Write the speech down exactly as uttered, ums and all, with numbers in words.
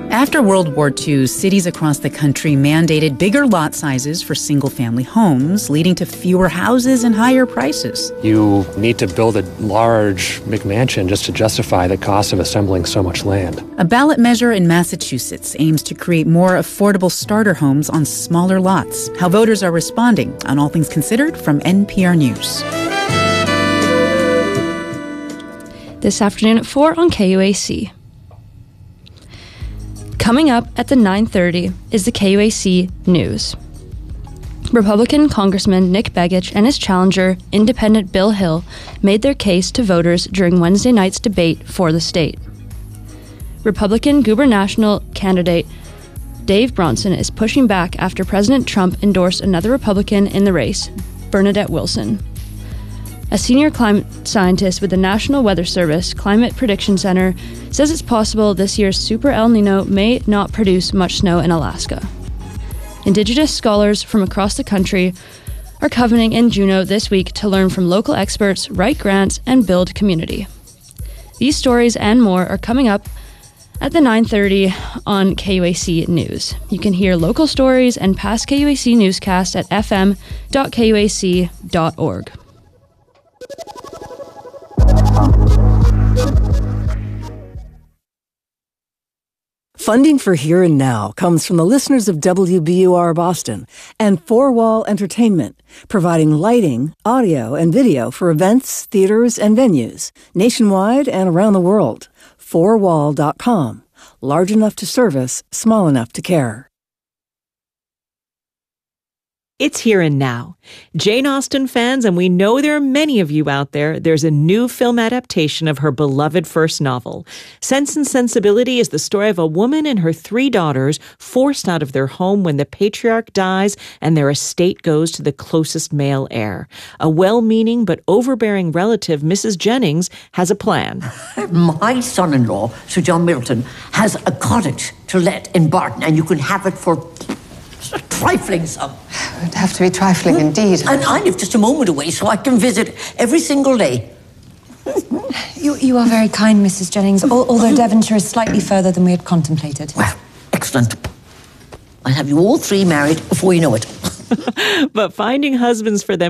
After World War Two, cities across the country mandated bigger lot sizes for single-family homes, leading to fewer houses and higher prices. You need to build a large McMansion just to justify the cost of assembling so much land. A ballot measure in Massachusetts aims to create more affordable starter homes on smaller lots. How voters are responding on All Things Considered from N P R News. This afternoon at four on K U A C. Coming up at the nine thirty is the K U A C News. Republican Congressman Nick Begich and his challenger, Independent Bill Hill, made their case to voters during Wednesday night's debate for the state. Republican gubernatorial candidate Dave Bronson is pushing back after President Trump endorsed another Republican in the race, Bernadette Wilson. A senior climate scientist with the National Weather Service Climate Prediction Center says it's possible this year's Super El Nino may not produce much snow in Alaska. Indigenous scholars from across the country are convening in Juneau this week to learn from local experts, write grants, and build community. These stories and more are coming up at the nine thirty on K U A C News. You can hear local stories and past K U A C newscasts at f m dot k u a c dot org. Funding for Here and Now comes from the listeners of W B U R Boston and Four Wall Entertainment, providing lighting, audio, and video for events, theaters, and venues nationwide and around the world. four wall dot com. Large enough to service, small enough to care. It's Here and Now. Jane Austen fans, and we know there are many of you out there, there's a new film adaptation of her beloved first novel. Sense and Sensibility is the story of a woman and her three daughters forced out of their home when the patriarch dies and their estate goes to the closest male heir. A well-meaning but overbearing relative, Missus Jennings, has a plan. My son-in-law, Sir John Middleton, has a cottage to let in Barton, and you can have it for a trifling sum. It would have to be trifling indeed. And I live just a moment away, so I can visit every single day. You, you are very kind, Missus Jennings, although Devonshire is slightly further than we had contemplated. Well, excellent. I'll have you all three married before you know it. But finding husbands for them